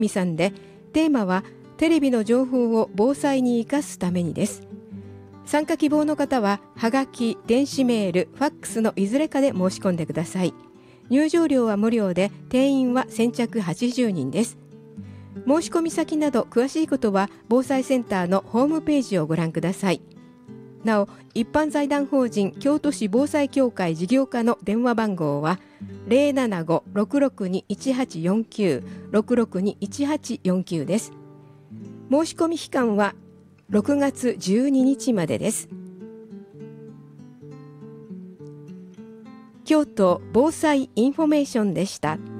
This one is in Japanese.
美さんで、テーマはテレビの情報を防災に生かすためにです。参加希望の方ははがき、電子メール、ファックスのいずれかで申し込んでください。入場料は無料で、定員は先着80人です。申し込み先など詳しいことは防災センターのホームページをご覧ください。なお、一般財団法人京都市防災協会事業課の電話番号は 075-662-1849 662-1849 です。申し込み期間は6月12日までです。京都防災インフォメーションでした。